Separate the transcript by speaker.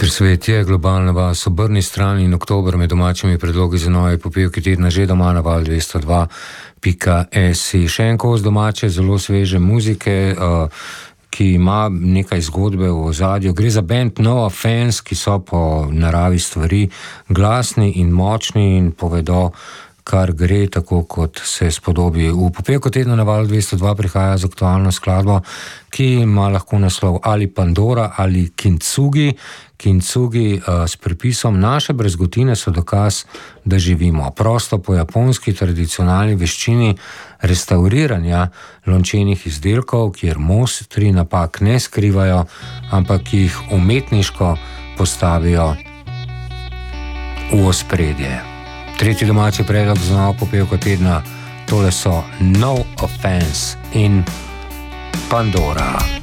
Speaker 1: Ker svet je globalna vas, obrni stran in oktober med domačimi predlogi za nove popevke tedna že doma na Val 202.si. Še en kos domače, zelo sveže muzike, ki ima nekaj zgodbe v ozadju. Gre za band No Offense, ki so po naravi stvari glasni in močni in povedo, kar gre, tako kot se spodobi. V popevko tedna na Val 202 prihaja z aktualno skladbo, ki ima lahko naslov ali Pandora ali Kintsugi. Kintsugi s prepisom: naše brezgotine so dokaz, da živimo. Prosto po japonski tradicionalni veščini restauriranja lončenih izdelkov, kjer mojstri napak ne skrivajo, ampak jih umetniško postavijo v ospredje. Tretji domači predlog za novo popevko tedna, tole so No Offense in Pandora.